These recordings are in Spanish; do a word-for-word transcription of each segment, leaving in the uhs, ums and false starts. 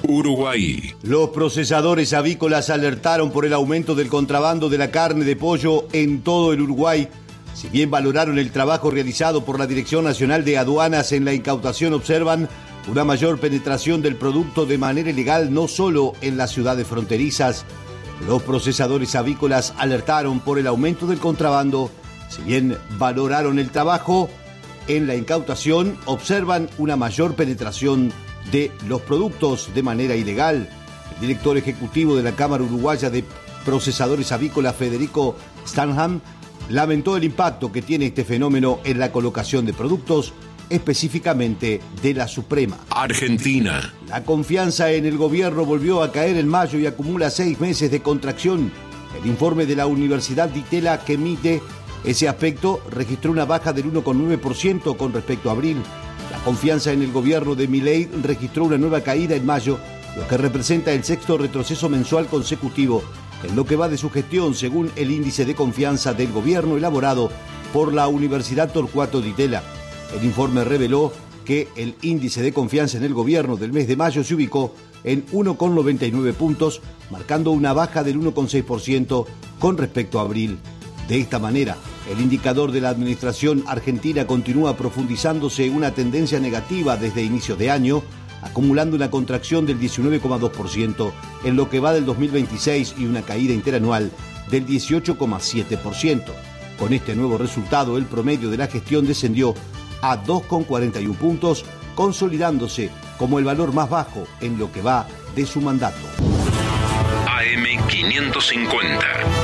Uruguay. Los procesadores avícolas alertaron por el aumento del contrabando de la carne de pollo en todo el Uruguay. Si bien valoraron el trabajo realizado por la Dirección Nacional de Aduanas en la incautación, observan una mayor penetración del producto de manera ilegal, no solo en las ciudades fronterizas. Los procesadores avícolas alertaron por el aumento del contrabando. Si bien valoraron el trabajo en la incautación, observan una mayor penetración de los productos de manera ilegal. El director ejecutivo de la Cámara Uruguaya de Procesadores Avícolas, Federico Stanham, lamentó el impacto que tiene este fenómeno en la colocación de productos, específicamente de la Suprema. Argentina. La confianza en el gobierno volvió a caer en mayo y acumula seis meses de contracción. El informe de la Universidad Di Tella, que emite ese aspecto, registró una baja del uno coma nueve por ciento con respecto a abril. La confianza en el gobierno de Milei registró una nueva caída en mayo, lo que representa el sexto retroceso mensual consecutivo en lo que va de su gestión, según el índice de confianza del gobierno elaborado por la Universidad Torcuato Di Tella. El informe reveló que el índice de confianza en el gobierno del mes de mayo se ubicó en uno coma noventa y nueve puntos, marcando una baja del uno coma seis por ciento con respecto a abril. De esta manera, el indicador de la administración argentina continúa profundizándose una tendencia negativa desde inicio de año, acumulando una contracción del diecinueve coma dos por ciento en lo que va del dos mil veintiséis y una caída interanual del dieciocho coma siete por ciento. Con este nuevo resultado, el promedio de la gestión descendió a dos coma cuarenta y uno puntos, consolidándose como el valor más bajo en lo que va de su mandato. A M quinientos cincuenta.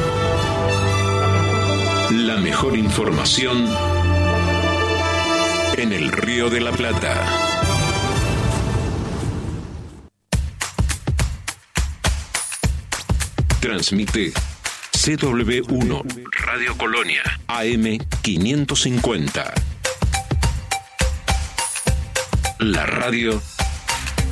La mejor información en el Río de la Plata. Transmite C W uno Radio Colonia A M quinientos cincuenta. La radio